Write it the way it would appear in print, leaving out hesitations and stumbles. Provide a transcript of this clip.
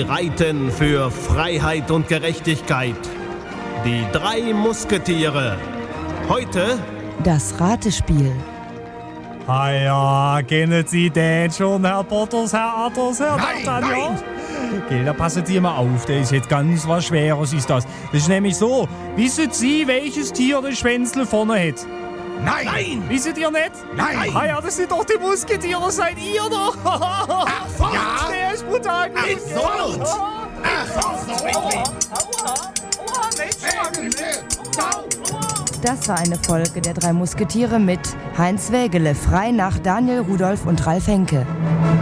reiten für Freiheit und Gerechtigkeit. Die 3 Musketiere. Heute das Ratespiel. Ah ja, kennen Sie den schon, Herr Potters, Herr Athos, Herr D'Artagnan? Okay, da passen Sie mal auf, das ist jetzt ganz was Schweres, ist das. Das ist nämlich so, wissen Sie, welches Tier den Schwänzel vorne hat? Nein! Wisst ihr nicht? Nein! Ah ja, das sind doch die Musketiere, seid ihr doch! Ja! Der ist brutal gut! Das war eine Folge der 3 Musketiere mit Heinz Wägele, frei nach Daniel Rudolph und Ralf Henke.